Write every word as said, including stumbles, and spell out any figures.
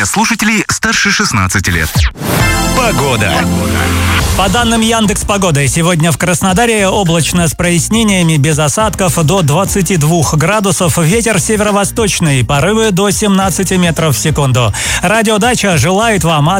слушателей старше шестнадцати лет. Погода. По данным Яндекс.Погоды, сегодня в Краснодаре облачно с прояснениями, без осадков, до двадцати двух градусов. Ветер северо-восточный, порывы до семнадцати метров в секунду. Радиодача желает вам